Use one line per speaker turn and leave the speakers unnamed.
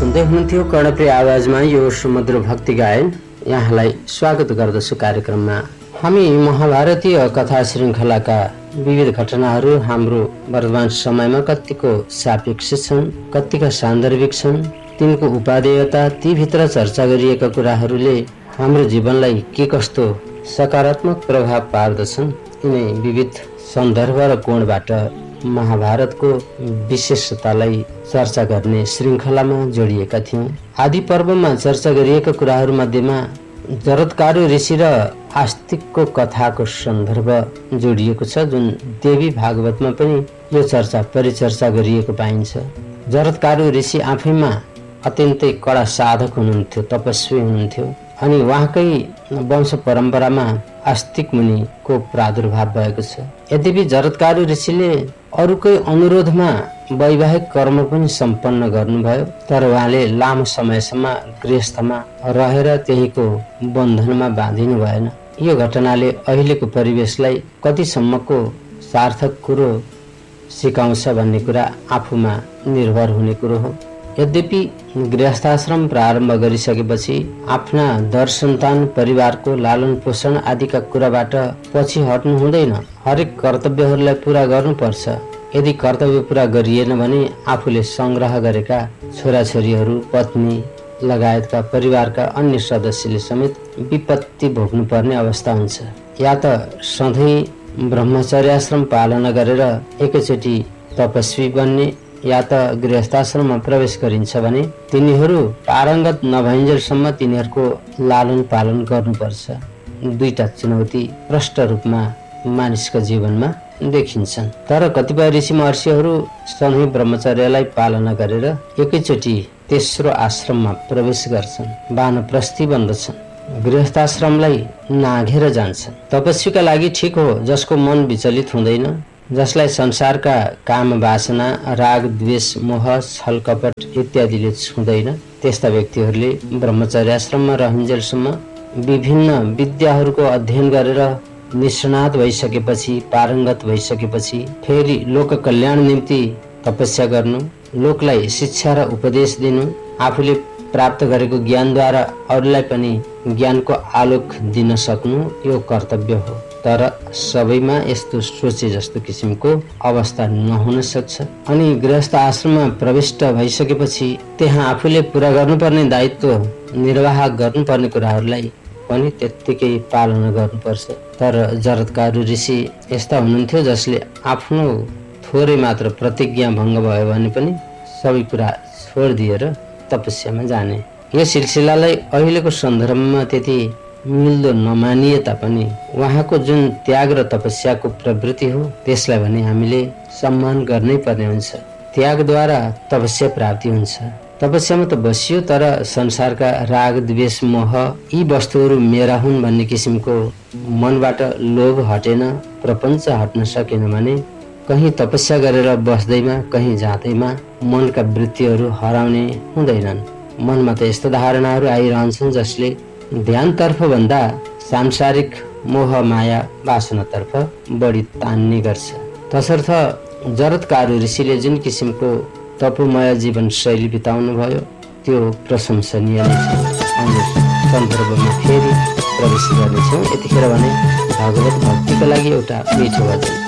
सुन्दै हुनुहुन्थ्यो कर्णप्रिय आवाजमा यो सुमधुर भक्ति गायन। यहाँलाई स्वागत गर्दछु कार्यक्रममा। हामी महाभारतीय कथा श्रृङ्खलाका विविध घटनाहरू हाम्रो वर्तमान समयमा कतिको सापेक्षित छन्, कतिका सान्दर्भिक छन्, तिनको उपादेयता, तीभित्र चर्चा गरिएका कुराहरूले हाम्रो जीवनलाई के कस्तो सकारात्मक प्रभाव पार्दछन्, यिनै विविध सन्दर्भ र कोणबाट महाभारतको विशेषतालाई चर्चा गर्ने श्रृङ्खलामा जोडिएका थियौँ। आदि पर्वमा चर्चा गरिएका कुराहरू मध्येमा जरत्कारु ऋषि र आस्तिकको कथाको सन्दर्भ जोडिएको छ, जुन देवी भागवतमा पनि यो चर्चा परिचर्चा गरिएको पाइन्छ। जरत्कारु ऋषि आफैमा अत्यन्तै कडा साधक हुनुहुन्थ्यो, तपस्वी हुनुहुन्थ्यो अनि उहाँकै वंश परम्परामा आस्तिक मुनिको प्रादुर्भाव भएको छ। यद्यपि जरत्कारु ऋषिले अरूकै अनुरोधमा वैवाहिक कर्म पनि सम्पन्न गर्नुभयो, तर उहाँले लामो समयसम्म गृहस्थमा रहेर त्यहीको बन्धनमा बाँधिनु भएन। यो घटनाले अहिलेको परिवेशलाई कतिसम्मको सार्थक कुरो सिकाउँछ भन्ने कुरा आफूमा निर्भर हुने कुरो हो। यद्यपि गृहस्थाश्रम प्रारम्भ गरिसकेपछि आफ्ना दर सन्तान, परिवारको लालन पोषण आदिका कुराबाट पछि हट्नु हुँदैन। हरेक कर्तव्यहरूलाई पूरा गर्नुपर्छ। यदि कर्तव्य पूरा गरिएन भने आफूले संग्रह गरेका छोराछोरीहरू, पत्नी लगायतका परिवारका अन्य सदस्यले समेत विपत्ति भोग्नुपर्ने अवस्था हुन्छ। या त सधैँ ब्रह्मचर्याश्रम पालना गरेर एकैचोटि तपस्वी बन्ने, या त गृहस्थाश्रममा प्रवेश गरिन्छ भने तिनीहरू पारङ्गत नभइन्जेलसम्म तिनीहरूको लालन पालन गर्नुपर्छ। दुईटा चुनौती प्रष्ट रूपमा मानिसका जीवनमा देखिन्छन्। तर कतिपय ऋषि महर्षिहरू सधैँ ब्रह्मचर्यलाई पालना गरेर एकैचोटि तेस्रो आश्रममा प्रवेश गर्छन्, वानप्रस्थी बन्दछन्, गृहस्थाश्रमलाई नाघेर जान्छन्। तपस्वीका लागि ठिक हो जसको मन विचलित हुँदैन, जसलाई संसारका काम वासना, राग, द्वेष, मोह, छल कपट इत्यादिले छुँदैन। त्यस्ता व्यक्तिहरूले ब्रह्मचर्याश्रममा रहन्जेलसम्म विभिन्न विद्याहरूको अध्ययन गरेर निष्णात भइसकेपछि, पारङ्गत भइसकेपछि फेरि लोक कल्याण निम्ति तपस्या गर्नु, लोकलाई शिक्षा र उपदेश दिनु, आफूले प्राप्त गरेको ज्ञानद्वारा अरूलाई पनि ज्ञानको आलोक दिन सक्नु यो कर्तव्य हो। तर सबैमा यस्तो सोचे जस्तो किसिमको अवस्था नहुन सक्छ। अनि गृहस्थ आश्रममा प्रविष्ट भइसकेपछि त्यहाँ आफूले पूरा गर्नुपर्ने दायित्व, निर्वाह गर्नुपर्ने कुराहरूलाई पनि त्यत्तिकै पालना गर्नुपर्छ। तर जरत्कारु ऋषि यस्ता हुनुहुन्थ्यो जसले आफ्नो थोरै मात्र प्रतिज्ञा भङ्ग भयो भने पनि सबै कुरा छोडिदिएर तपस्यामा जाने। यो सिलसिलालाई अहिलेको सन्दर्भमा त्यति मिल्दो नमानिए तापनि उहाँको जुन त्याग र तपस्याको प्रवृत्ति हो त्यसलाई भने हामीले सम्मान गर्नै पर्ने हुन्छ। त्यागद्वारा तपस्या प्राप्ति हुन्छ। तपस्यामा त बसियो तर संसारका राग, द्वेष, मोह यी वस्तुहरू मेरा हुन् भन्ने किसिमको मनबाट लोभ हटेन, प्रपञ्च हट्न सकेन भने कहीँ तपस्या गरेर बस्दैमा, कहीँ जाँदैमा मनका वृत्तिहरू हराउने हुँदैनन्। मनमा त यस्तो धारणाहरू आइरहन्छन् जसले ध्यानतर्फ भन्दा सांसारिक मोह, माया, वासनातर्फ बढी तान्ने गर्छ। तसर्थ जरत्कारु ऋषिले जुन किसिमको तपोमय जीवन शैली बिताउनु भयो त्यो प्रशंसनीय नै छ। अन्य सन्दर्भमा फेरि प्रवेश गर्नेछौँ। यतिखेर भने भागवत भक्तिको लागि एउटा मिठो वचन।